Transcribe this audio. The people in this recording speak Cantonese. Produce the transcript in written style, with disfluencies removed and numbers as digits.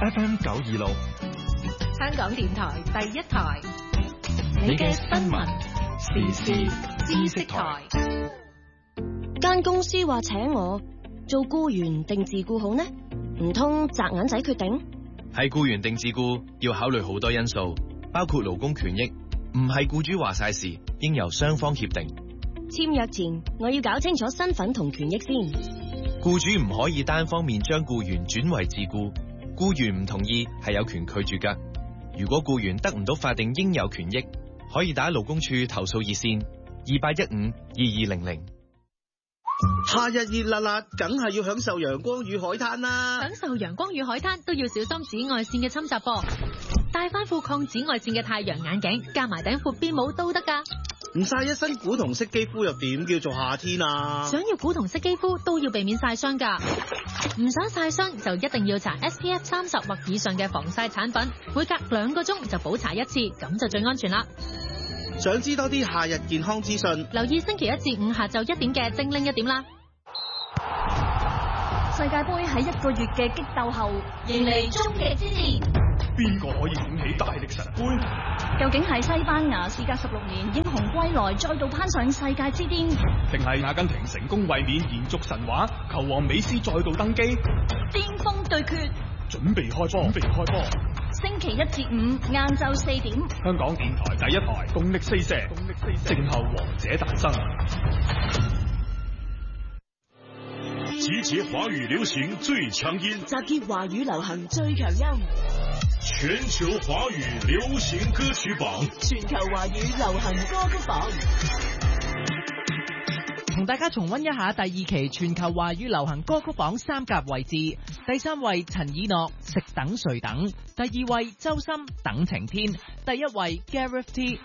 FM 926， 香港電台第一台，你嘅新聞時事知識台。 間公司話請我做僱員定自僱好呢？唔通擲眼仔決定？ 係僱員定自僱要考慮好多因素，包括勞工權益，唔係僱主話晒事，應由雙方協定。 簽約前我要搞清楚身份同權益先。 僱主唔可以單方面將僱員轉為自僱，僱員唔同意係有權拒絕㗎。如果僱員得唔到法定應有權益，可以打勞工處投訴熱線28152200。 夏日熱辣辣，梗係要享受陽光與海灘啦！ 享受陽光與海灘都要小心紫外線嘅侵襲噃，戴翻副抗紫外線嘅太陽眼鏡，加埋頂闊邊帽都得㗎。 唔曬一身古銅色肌膚又點叫做夏天啊？ 想要古銅色肌膚都要避免曬傷㗎，唔想曬傷就一定要搽 SPF 30或以上嘅防曬產品，每隔2個鐘就補搽一次，咁就最安全啦。 想知多啲夏日健康資訊， 留意星期1至5下晝1點嘅精靈1點啦。 世界盃喺1個月嘅激鬥後，迎嚟終極之戰。 邊個可以頂起大力神杯？ 究竟係西班牙事隔16年英雄歸來，再度攀上世界之巔， 定係阿根廷成功衛冕延續神話，球王美斯再度登基？ 巔峰對決， 準備開波！ 星期1至5晏晝4點， 香港電台第一台，共力四射，靜候王者誕生。 集結華語流行最強音， 集結華語流行最強音， 全球華語流行歌曲榜， 全球華語流行歌曲榜。 同大家重溫一下第2期全球華語流行歌曲榜3甲位置。第3位陳以諾食等誰等，第2位周深等晴天，第1位 Gareth T